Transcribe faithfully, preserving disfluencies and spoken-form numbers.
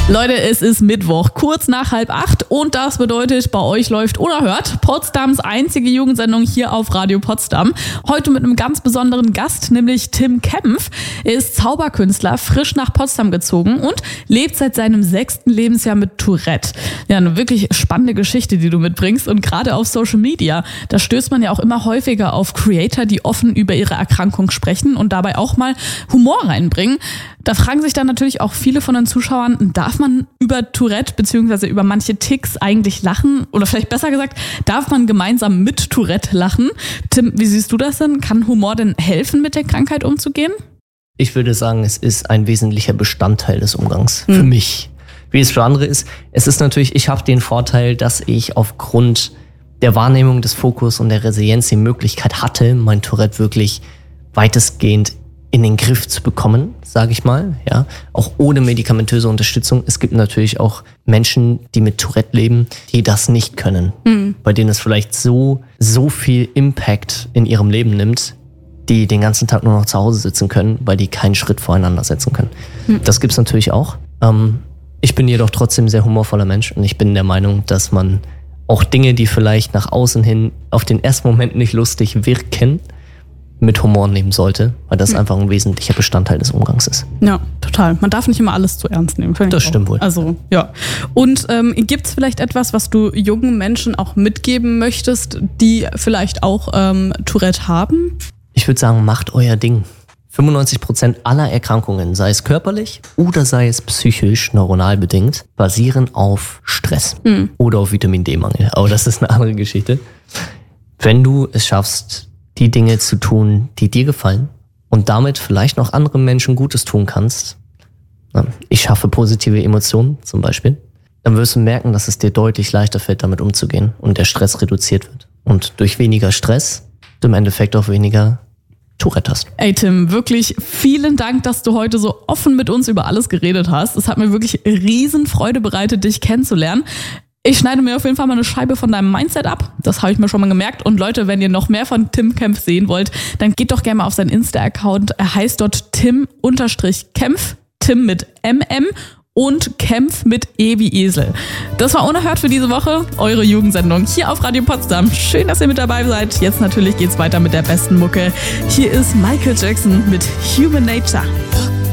Leute, es ist Mittwoch, kurz nach halb acht und das bedeutet, bei euch läuft Unerhört, Potsdams einzige Jugendsendung hier auf Radio Potsdam. Heute mit einem ganz besonderen Gast, nämlich Tim Kempf. Er ist Zauberkünstler, frisch nach Potsdam gezogen und lebt seit seinem sechsten Lebensjahr mit Tourette. Ja, eine wirklich spannende Geschichte, die du mitbringst und gerade auf Social Media, da stößt man ja auch immer häufiger auf Creator, die offen über ihre Erkrankung sprechen und dabei auch mal Humor reinbringen. Da fragen sich dann natürlich auch viele von den Zuschauern, darf man über Tourette bzw. über manche Ticks eigentlich lachen? Oder vielleicht besser gesagt, darf man gemeinsam mit Tourette lachen? Tim, wie siehst du das denn? Kann Humor denn helfen, mit der Krankheit umzugehen? Ich würde sagen, es ist ein wesentlicher Bestandteil des Umgangs. Hm. Für mich. Wie es für andere ist. Es ist natürlich, ich habe den Vorteil, dass ich aufgrund der Wahrnehmung des Fokus und der Resilienz die Möglichkeit hatte, mein Tourette wirklich weitestgehend in den Griff zu bekommen, sage ich mal, ja, auch ohne medikamentöse Unterstützung. Es gibt natürlich auch Menschen, die mit Tourette leben, die das nicht können, mhm. bei denen es vielleicht so, so viel Impact in ihrem Leben nimmt, die den ganzen Tag nur noch zu Hause sitzen können, weil die keinen Schritt voreinander setzen können. Mhm. Das gibt's natürlich auch. Ähm, ich bin jedoch trotzdem ein sehr humorvoller Mensch und ich bin der Meinung, dass man auch Dinge, die vielleicht nach außen hin auf den ersten Moment nicht lustig wirken, mit Humor nehmen sollte, weil das einfach ein wesentlicher Bestandteil des Umgangs ist. Ja, total. Man darf nicht immer alles zu ernst nehmen. Das stimmt wohl. Also, ja. Und ähm, gibt es vielleicht etwas, was du jungen Menschen auch mitgeben möchtest, die vielleicht auch ähm, Tourette haben? Ich würde sagen, macht euer Ding. fünfundneunzig Prozent aller Erkrankungen, sei es körperlich oder sei es psychisch, neuronal bedingt, basieren auf Stress mhm. oder auf Vitamin D-Mangel. Aber das ist eine andere Geschichte. Wenn du es schaffst, die Dinge zu tun, die dir gefallen und damit vielleicht noch anderen Menschen Gutes tun kannst. Ich schaffe positive Emotionen zum Beispiel. Dann wirst du merken, dass es dir deutlich leichter fällt, damit umzugehen und der Stress reduziert wird. Und durch weniger Stress du im Endeffekt auch weniger Tourette hast. Ey Tim, wirklich vielen Dank, dass du heute so offen mit uns über alles geredet hast. Es hat mir wirklich riesen Freude bereitet, dich kennenzulernen. Ich schneide mir auf jeden Fall mal eine Scheibe von deinem Mindset ab. Das habe ich mir schon mal gemerkt. Und Leute, wenn ihr noch mehr von Tim Kempf sehen wollt, dann geht doch gerne mal auf seinen Insta-Account. Er heißt dort Tim-Kempf, Tim mit M M und Kempf mit E wie Esel. Das war Unerhört für diese Woche, eure Jugendsendung hier auf Radio Potsdam. Schön, dass ihr mit dabei seid. Jetzt natürlich geht's weiter mit der besten Mucke. Hier ist Michael Jackson mit Human Nature.